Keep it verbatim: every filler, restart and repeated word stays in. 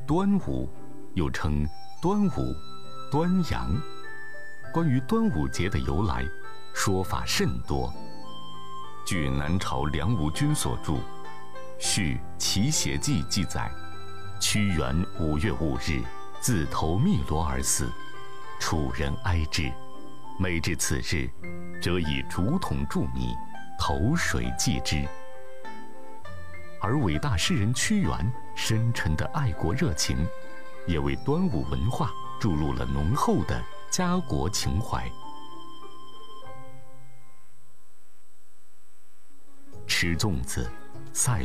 端午又称端午、端阳。关于端午节的由来，说法甚多。据南朝梁吴君所著《续齐谐记》记载，屈原五月五日自投汨罗而死，楚人哀之，每至此日，则以竹筒注米，投水祭之。而伟大诗人屈原深沉的爱国热情，也为端午文化注入了浓厚的家国情怀。吃粽子、赛